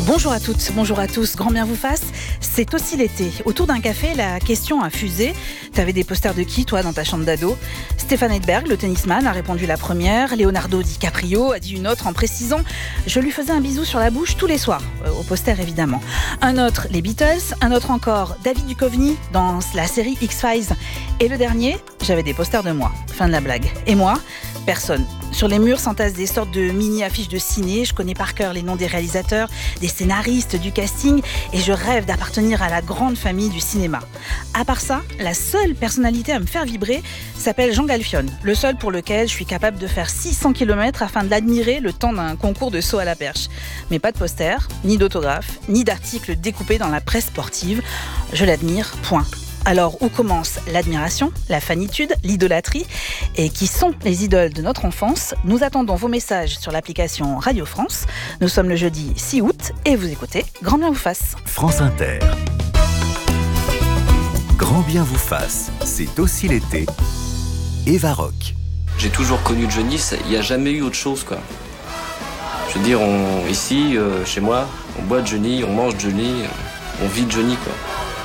Bonjour à toutes, bonjour à tous, grand bien vous fasse. C'est aussi l'été. Autour d'un café, la question a fusé. T'avais des posters de qui, toi, dans ta chambre d'ado ? Stéphane Edberg, le tennisman, a répondu la première. Leonardo DiCaprio a dit une autre en précisant « Je lui faisais un bisou sur la bouche tous les soirs ». Au poster, évidemment. Un autre, les Beatles. Un autre encore, David Duchovny, dans la série X-Files. Et le dernier, j'avais des posters de moi. Fin de la blague. Et moi ? Personne. Sur les murs s'entassent des sortes de mini-affiches de ciné. Je connais par cœur les noms des réalisateurs, des scénaristes, du casting, et je rêve d'appartenir à la grande famille du cinéma. À part ça, la seule personnalité à me faire vibrer s'appelle Jean Galfione, le seul pour lequel je suis capable de faire 600 km afin de l'admirer le temps d'un concours de saut à la perche. Mais pas de poster, ni d'autographe, ni d'articles découpés dans la presse sportive. Je l'admire, point. Alors, où commence l'admiration, la fanitude, l'idolâtrie ? Et qui sont les idoles de notre enfance ? Nous attendons vos messages sur l'application Radio France. Nous sommes le jeudi 6 août et vous écoutez Grand bien vous fasse. France Inter. Grand bien vous fasse, c'est aussi l'été. Eva Rock. J'ai toujours connu Johnny, il n'y a jamais eu autre chose, quoi. Je veux dire, ici, chez moi, on boit de Johnny, on mange de Johnny, on vit de Johnny, quoi.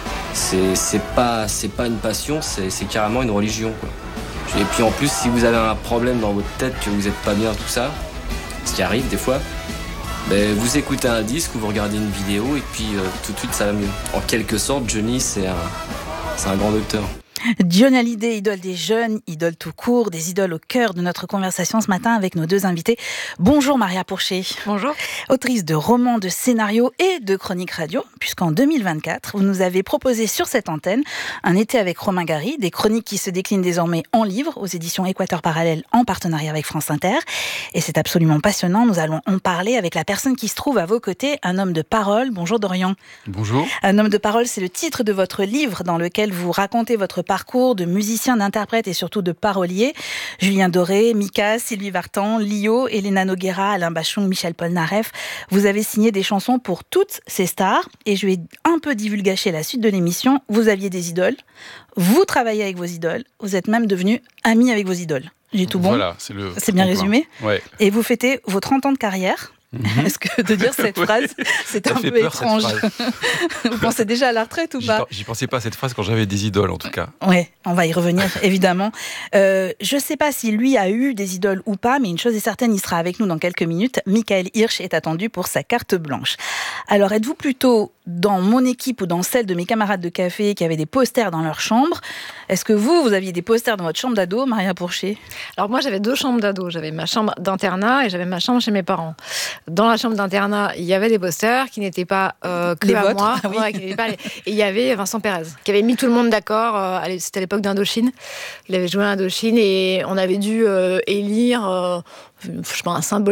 C'est pas une passion, c'est carrément une religion, quoi. Et puis en plus, si vous avez un problème dans votre tête, que vous n'êtes pas bien, tout ça, ce qui arrive des fois, vous écoutez un disque ou vous regardez une vidéo et puis tout de suite ça va mieux. En quelque sorte, Johnny, c'est un grand docteur. Johnny Hallyday, idole des jeunes, idole tout court, des idoles au cœur de notre conversation ce matin avec nos deux invités. Bonjour Maria Pourchet. Bonjour. Autrice de romans, de scénarios et de chroniques radio, puisqu'en 2024, vous nous avez proposé sur cette antenne un été avec Romain Gary, des chroniques qui se déclinent désormais en livres aux éditions Équateur Parallèle en partenariat avec France Inter. Et c'est absolument passionnant, nous allons en parler avec la personne qui se trouve à vos côtés, un homme de parole. Bonjour Dorian. Bonjour. Un homme de parole, c'est le titre de votre livre dans lequel vous racontez votre parcours de musicien, d'interprète et surtout de parolier. Julien Doré, Mika, Sylvie Vartan, Lio, Elena Noguera, Alain Bachung, Michel Polnareff. Vous avez signé des chansons pour toutes ces stars et je vais un peu divulgacher la suite de l'émission. Vous aviez des idoles, vous travaillez avec vos idoles, vous êtes même devenu amis avec vos idoles. J'ai tout bon ? Voilà, c'est bien résumé ? Ouais. Et vous fêtez vos 30 ans de carrière. Est-ce que de dire cette phrase, c'est un peu étrange ? Vous pensez déjà à la retraite ou pas ? J'y pensais pas à cette phrase quand j'avais des idoles, en tout cas. Oui, on va y revenir, évidemment. Je ne sais pas si lui a eu des idoles ou pas, mais une chose est certaine, il sera avec nous dans quelques minutes. Michael Hirsch est attendu pour sa carte blanche. Alors, êtes-vous plutôt dans mon équipe ou dans celle de mes camarades de café qui avaient des posters dans leur chambre ? Est-ce que vous aviez des posters dans votre chambre d'ado, Maria Pourchet ? Alors moi, j'avais 2 chambres d'ado. J'avais ma chambre d'internat et j'avais ma chambre chez mes parents. Dans la chambre d'internat, il y avait des posters qui n'étaient pas que les à vôtres, moi. oui. Ouais, et il y avait Vincent Pérez, qui avait mis tout le monde d'accord. C'était à l'époque d'Indochine. Il avait joué à Indochine et on avait dû élire je sais pas, un symbole